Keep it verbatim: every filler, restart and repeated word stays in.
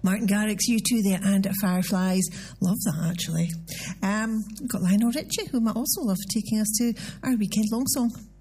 Martin Garrix, U two there, and Fireflies. Love that, actually. Um, we've got Lionel Richie, who might also love taking us to our weekend long song.